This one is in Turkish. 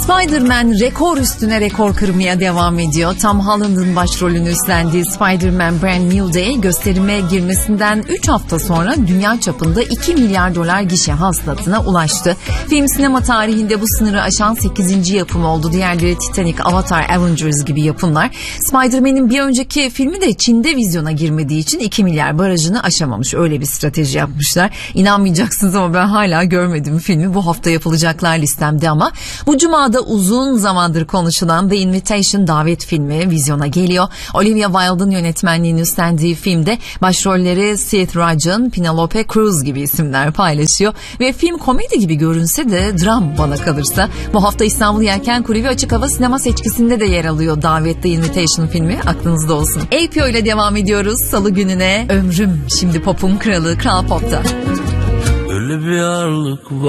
Spider-Man rekor üstüne rekor kırmaya devam ediyor. Tom Holland'ın başrolünü üstlendiği Spider-Man Brand New Day gösterime girmesinden 3 hafta sonra dünya çapında 2 milyar dolar gişe hasılatına ulaştı. Film sinema tarihinde bu sınırı aşan 8. yapım oldu. Diğerleri Titanic, Avatar, Avengers gibi yapımlar. Spider-Man'in bir önceki filmi de Çin'de vizyona girmediği için 2 milyar barajını aşamamış. Öyle bir strateji yapmışlar. İnanmayacaksınız ama ben hala görmedim filmi. Bu hafta yapılacaklar listemde ama bu cumada uzun zamandır konuşulan The Invitation davet filmi vizyona geliyor. Olivia Wilde'ın yönetmenliğini üstlendiği filmde başrolleri Seth Rogen, Penelope Cruz gibi isimler paylaşıyor ve film komedi gibi görünse de dram bana kalırsa. Bu hafta İstanbul Yelkenkulü ve Açık Hava Sinema seçkisinde de yer alıyor davet The Invitation filmi, aklınızda olsun. APO ile devam ediyoruz salı gününe. Ömrüm şimdi pop'un kralı, Kral Pop'ta. Öyle bir ağırlık var.